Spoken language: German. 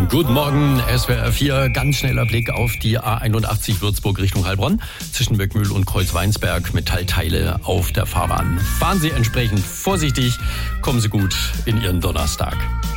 Guten Morgen, SWR 4. Ganz schneller Blick auf die A81 Würzburg Richtung Heilbronn. Zwischen Möckmühl und Kreuzweinsberg, Metallteile auf der Fahrbahn. Fahren Sie entsprechend vorsichtig, kommen Sie gut in Ihren Donnerstag.